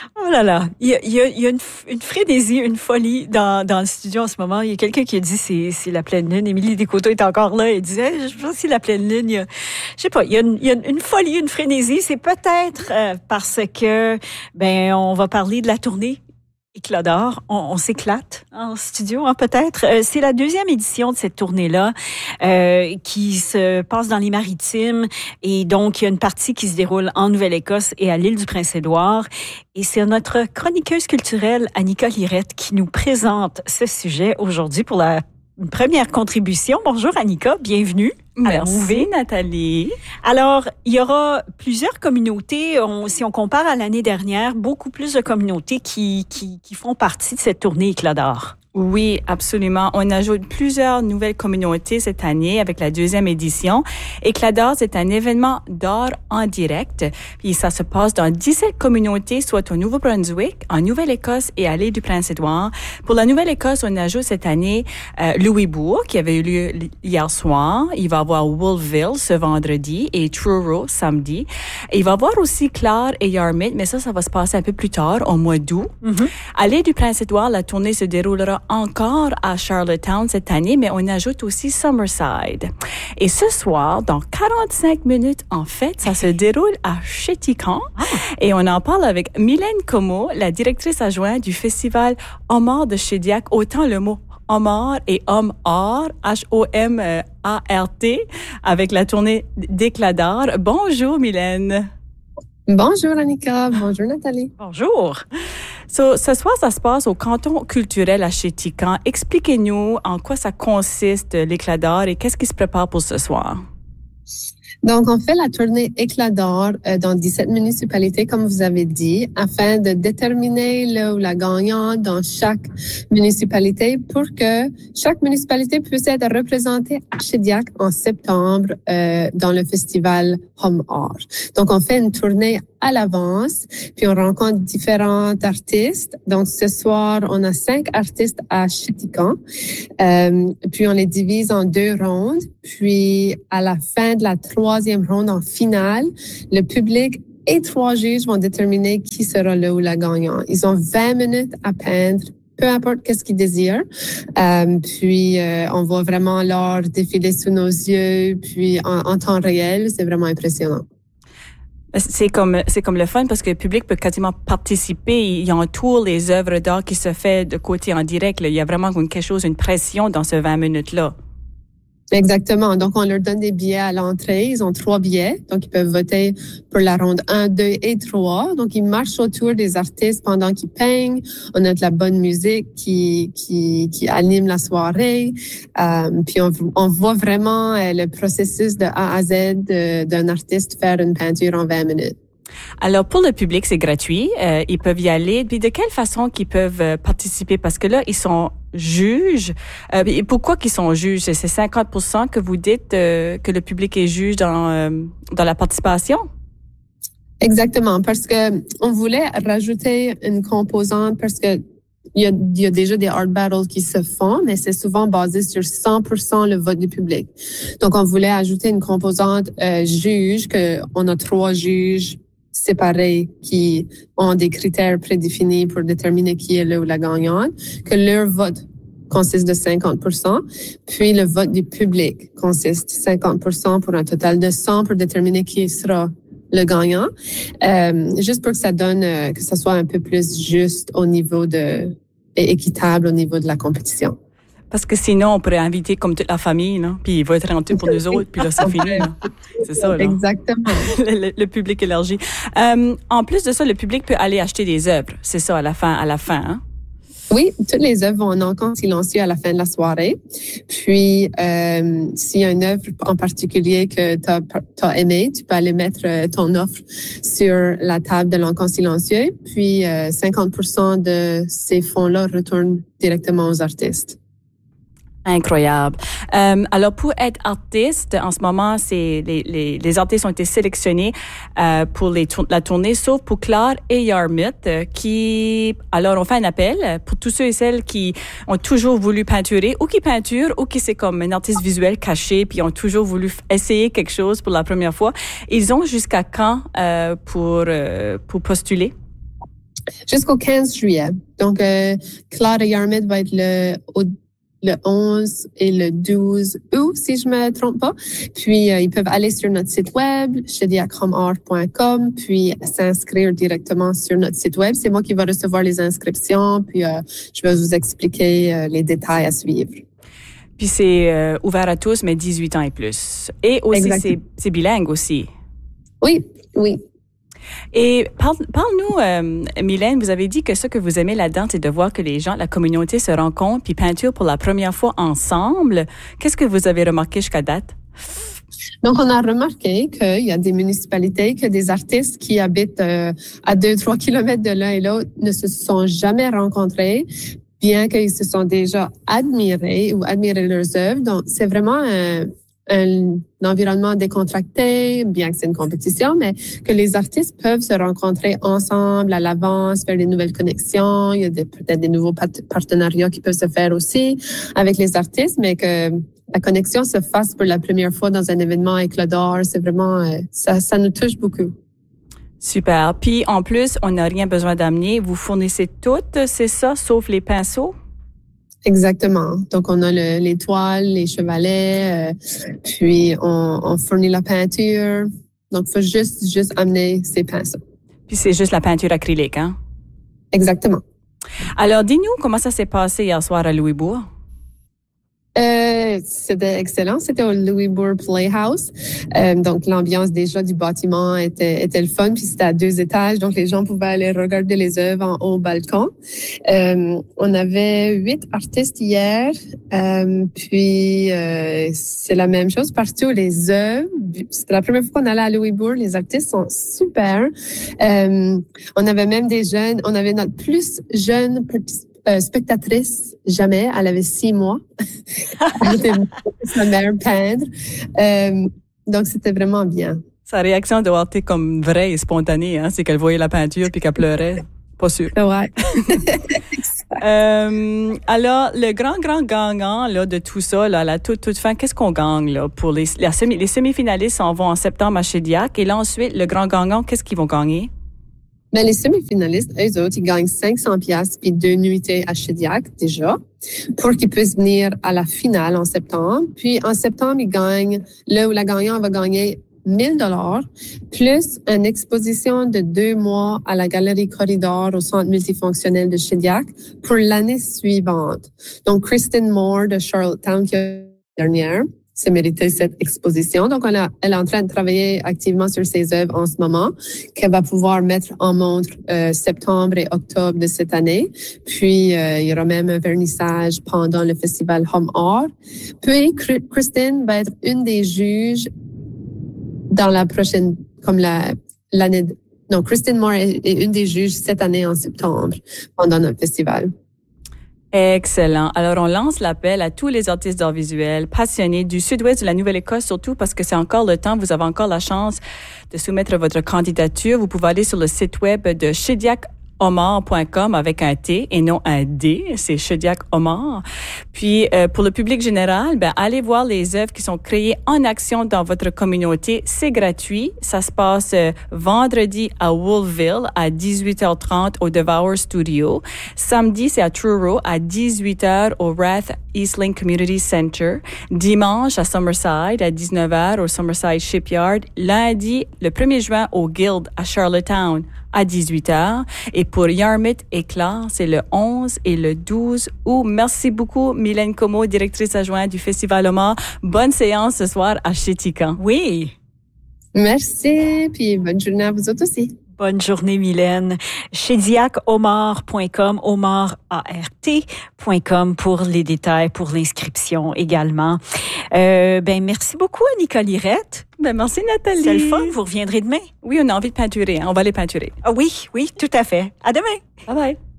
Oh là là, il y a une frénésie, une folie dans le studio en ce moment. Il y a quelqu'un qui a dit c'est la pleine lune. Émilie Descoteaux est encore là et disait je pense que c'est la pleine lune. Je sais pas, il y a une folie, une frénésie. C'est peut-être parce que on va parler de la tournée Éclat d'or, on s'éclate en studio, peut-être. C'est la deuxième édition de cette tournée-là qui se passe dans les Maritimes. Et donc, il y a une partie qui se déroule en Nouvelle-Écosse et à l'île du Prince-Édouard. Et c'est notre chroniqueuse culturelle, Annika Lirette, qui nous présente ce sujet aujourd'hui pour une première contribution. Bonjour Annika, bienvenue. Merci Nathalie. Alors, il y aura plusieurs communautés, si on compare à l'année dernière, beaucoup plus de communautés qui font partie de cette tournée Éclat d'or. Oui, absolument. On ajoute plusieurs nouvelles communautés cette année avec la deuxième édition. Éclat d'or, c'est un événement d'art en direct. Puis ça se passe dans 17 communautés, soit au Nouveau-Brunswick, en Nouvelle-Écosse et à l'île du Prince-Édouard. Pour la Nouvelle-Écosse, on ajoute cette année Louisbourg, qui avait eu lieu hier soir. Il va y avoir Wolfville ce vendredi et Truro samedi. Et il va y avoir aussi Clare et Yarmouth, mais ça va se passer un peu plus tard, au mois d'août. Mm-hmm. À l'île du Prince-Édouard, la tournée se déroulera encore à Charlottetown cette année, mais on ajoute aussi Summerside. Et ce soir, dans 45 minutes, en fait, ça se déroule à Chéticamp. Et on en parle avec Mylène Comeau, la directrice adjointe du festival Homard de Shediac. Autant le mot Homard et Homme-Art, H-O-M-A-R-T, avec la tournée d'Éclat d'or. Bonjour Mylène. Bonjour Annika, bonjour Nathalie. Bonjour. Ce soir, ça se passe au canton culturel à Chéticamp. Expliquez-nous en quoi ça consiste l'Éclat d'or et qu'est-ce qui se prépare pour ce soir? Donc, on fait la tournée Éclat d'or dans 17 municipalités, comme vous avez dit, afin de déterminer le ou la gagnante dans chaque municipalité pour que chaque municipalité puisse être représentée à Shediac en septembre dans le festival Home Art. Donc, on fait une tournée à l'avance, puis on rencontre différents artistes. Donc, ce soir, on a 5 artistes à Chéticamp, puis on les divise en 2 rondes. Puis, à la fin de la 3e ronde, en finale, le public et 3 juges vont déterminer qui sera le ou la gagnant. Ils ont 20 minutes à peindre, peu importe qu'est-ce qu'ils désirent. Puis, on voit vraiment l'art défiler sous nos yeux, puis en temps réel, c'est vraiment impressionnant. C'est comme le fun parce que le public peut quasiment participer. Il entoure les œuvres d'art qui se fait de côté en direct. Là. Il y a vraiment quelque chose, une pression dans ce 20 minutes-là. Exactement. Donc, on leur donne des billets à l'entrée. Ils ont 3 billets. Donc, ils peuvent voter pour la ronde 1, 2 et 3. Donc, ils marchent autour des artistes pendant qu'ils peignent. On a de la bonne musique qui anime la soirée. Puis, on voit vraiment le processus de A à Z d'un artiste faire une peinture en 20 minutes. Alors, pour le public, c'est gratuit. Ils peuvent y aller. Puis, de quelle façon qu'ils peuvent participer? Parce que là, ils sont juges. Et pourquoi qu'ils sont juges? C'est 50% que vous dites que le public est juge dans la participation? Exactement. Parce que on voulait rajouter une composante parce que il y a déjà des art battles qui se font, mais c'est souvent basé sur 100% le vote du public. Donc, on voulait ajouter une composante juge, que on a 3 juges séparés qui ont des critères prédéfinis pour déterminer qui est le ou la gagnante, que leur vote consiste de 50%, puis le vote du public consiste de 50% pour un total de 100 pour déterminer qui sera le gagnant, juste pour que ça donne, que ça soit un peu plus juste au niveau et équitable au niveau de la compétition. Parce que sinon, on pourrait inviter comme toute la famille, là, puis il va être rentré pour nous autres, puis là, c'est fini. Là. C'est ça, là. Exactement. le public élargi. En plus de ça, le public peut aller acheter des œuvres. C'est ça, à la fin, hein? Oui, toutes les œuvres vont en encombre silencieux à la fin de la soirée. Puis, s'il y a une œuvre en particulier que t'as aimé, tu peux aller mettre ton offre sur la table de l'encombre silencieux. Puis, 50% de ces fonds-là retournent directement aux artistes. Incroyable. Alors, pour être artiste, en ce moment, c'est les artistes ont été sélectionnés pour la tournée, sauf pour Clare et Yarmouth, alors on fait un appel pour tous ceux et celles qui ont toujours voulu peinturer, ou qui peinturent, ou qui c'est comme un artiste visuel caché, puis ont toujours voulu essayer quelque chose pour la première fois. Ils ont jusqu'à quand pour postuler? Jusqu'au 15 juillet. Donc, Claude et Yarmouth va être le 11 et le 12 août, si je me trompe pas. Puis, ils peuvent aller sur notre site web, shediacomart.com, puis s'inscrire directement sur notre site web. C'est moi qui vais recevoir les inscriptions, puis je vais vous expliquer les détails à suivre. Puis c'est ouvert à tous, mais 18 ans et plus. Et aussi, c'est bilingue aussi. Oui. Et parle-nous, Mylène, vous avez dit que ce que vous aimez là-dedans, c'est de voir que les gens, la communauté se rencontrent puis peinture pour la première fois ensemble. Qu'est-ce que vous avez remarqué jusqu'à date? Donc, on a remarqué qu'il y a des municipalités, que des artistes qui habitent à 2-3 kilomètres de l'un et l'autre ne se sont jamais rencontrés, bien qu'ils se sont déjà admirés leurs œuvres. Donc, c'est vraiment un environnement décontracté, bien que c'est une compétition, mais que les artistes peuvent se rencontrer ensemble à l'avance, faire des nouvelles connexions. Il y a peut-être des nouveaux partenariats qui peuvent se faire aussi avec les artistes, mais que la connexion se fasse pour la première fois dans un événement avec Éclat d'or, c'est vraiment, ça nous touche beaucoup. Super. Puis, en plus, on n'a rien besoin d'amener. Vous fournissez tout, c'est ça, sauf les pinceaux? Exactement. Donc, on a les toiles, les chevalets, puis on fournit la peinture. Donc, il faut juste amener ses pinceaux. Puis, c'est juste la peinture acrylique, hein? Exactement. Alors, dis-nous comment ça s'est passé hier soir à Louisbourg? C'était excellent. C'était au Louisbourg Playhouse. Donc, l'ambiance déjà du bâtiment était le fun. Puis, c'était à 2 étages. Donc, les gens pouvaient aller regarder les œuvres en haut au balcon. On avait 8 artistes hier. Puis, c'est la même chose partout. Les œuvres, c'était la première fois qu'on allait à Louisbourg. Les artistes sont super. On avait même des jeunes. On avait notre plus jeune spectatrice jamais. Elle avait 6 mois. Elle était sa mère peintre. Donc, c'était vraiment bien. Sa réaction doit être comme vraie et spontanée, hein? C'est qu'elle voyait la peinture puis qu'elle pleurait. Pas sûr. Ouais. Alors, le grand gagnant là, de tout ça, là, à la toute fin, qu'est-ce qu'on gagne là, pour les semi-finalistes s'en vont en septembre à Shediac. Et là, ensuite, le grand gagnant, qu'est-ce qu'ils vont gagner? Mais les semi-finalistes, eux autres, ils gagnent 500$ puis 2 nuitées à Shediac déjà pour qu'ils puissent venir à la finale en septembre. Puis en septembre, ils gagnent, là où la gagnante va gagner 1,000$ plus une exposition de 2 mois à la Galerie Corridor au Centre multifonctionnel de Shediac pour l'année suivante. Donc, Kristen Moore de Charlottetown qui a dernière s'est mérité cette exposition. Donc, elle est en train de travailler activement sur ses œuvres en ce moment, qu'elle va pouvoir mettre en montre septembre et octobre de cette année. Puis, il y aura même un vernissage pendant le festival Home Art. Puis, Kristen va être une des juges dans la prochaine, comme l'année. Non, Kristen Moore est une des juges cette année en septembre pendant notre festival. Excellent. Alors, on lance l'appel à tous les artistes d'art visuel passionnés du sud-ouest de la Nouvelle-Écosse, surtout parce que c'est encore le temps. Vous avez encore la chance de soumettre votre candidature. Vous pouvez aller sur le site web de shediacomart.com avec un T et non un D. C'est Shediac Omart. Puis, pour le public général, allez voir les œuvres qui sont créées en action dans votre communauté. C'est gratuit. Ça se passe vendredi à Woolville à 18h30 au Devour Studio. Samedi, c'est à Truro à 18h au Rath Eastlink Community Center. Dimanche à Summerside à 19h au Summerside Shipyard. Lundi, le 1er juin au Guild à Charlottetown à 18h. Et pour Yarmouth Éclat, c'est le 11 et le 12 août. Merci beaucoup, Mylène Comeau, directrice adjointe du Festival Omart. Bonne séance ce soir à Chéticamp. Oui. Merci, puis bonne journée à vous autres aussi. Bonne journée, Mylène. Shediacomart.com, OmartArt.com pour les détails, pour l'inscription également. Merci beaucoup à Nicole Irette. Merci, Nathalie. C'est le fun. Vous reviendrez demain? Oui, on a envie de peinturer. Hein? On va aller peinturer. Ah oui, tout à fait. À demain. Bye bye.